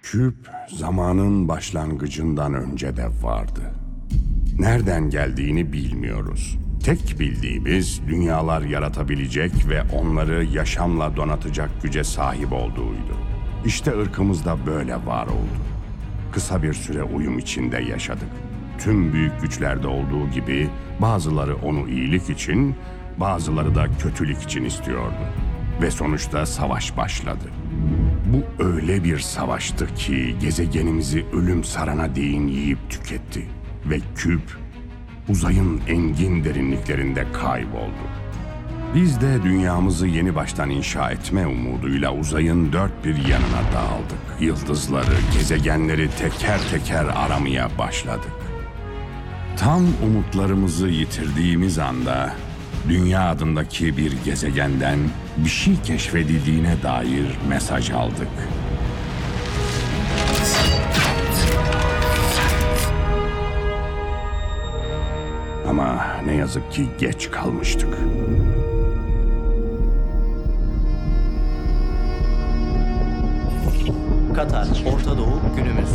Küp zamanın başlangıcından önce de vardı. Nereden geldiğini bilmiyoruz. Tek bildiğimiz dünyalar yaratabilecek ve onları yaşamla donatacak güce sahip olduğuydu. İşte ırkımızda böyle var oldu. Kısa bir süre uyum içinde yaşadık. Tüm büyük güçlerde olduğu gibi bazıları onu iyilik için, bazıları da kötülük için istiyordu. Ve sonuçta savaş başladı. Bu öyle bir savaştı ki gezegenimizi ölüm sarana değin yiyip tüketti. Ve küp uzayın engin derinliklerinde kayboldu. Biz de dünyamızı yeni baştan inşa etme umuduyla uzayın dört bir yanına dağıldık. Yıldızları, gezegenleri teker teker aramaya başladık. Tam umutlarımızı yitirdiğimiz anda Dünya adındaki bir gezegenden bir şey keşfedildiğine dair mesaj aldık. Ama ne yazık ki geç kalmıştık. Katar, Orta Doğu, günümüz.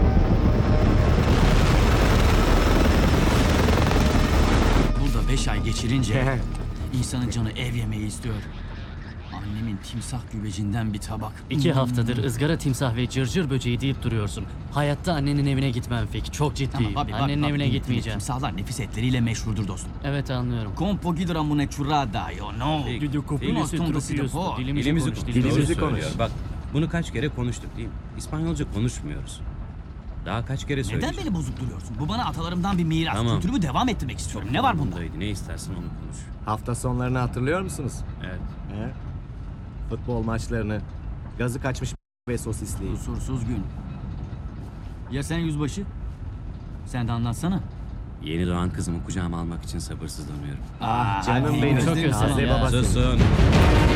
Burada 5 ay geçirince insanın canı ev yemeği istiyor. Annemin timsah güvecinden bir tabak. 2 haftadır ızgara timsah ve cırcır böceği deyip duruyorsun. Hayatta annenin evine gitmem Fik. Çok ciddiyim. Ama Annenin evine gitmeyeceğim. Timsahlar nefis etleriyle meşhurdur dostum. Evet, anlıyorum. Con pochi ramune churrada, yo no. Dilimizi Dilimizi Dilimizi konuş. Dilimizi söylüyor. Bak bunu kaç kere konuştuk değil mi? İspanyolca konuşmuyoruz. Daha kaç kere Neden söyleyeceğim. beni bozup duruyorsun? Bu bana atalarımdan bir miras. Tamam. Kültürümü devam ettirmek istiyorum. Ne var bunda? Bundaydı. Ne istersen onu konuş. Hafta sonlarını hatırlıyor musunuz? Evet. He? Futbol maçlarını, gazı kaçmış ve sosisliği. Kusursuz gün. Ya sen yüzbaşı? Sen de anlatsana. Yeni doğan kızımı kucağıma almak için sabırsızlanıyorum. Ah canım hadi. benim. Çok özledim Taze ya. babası. Susun.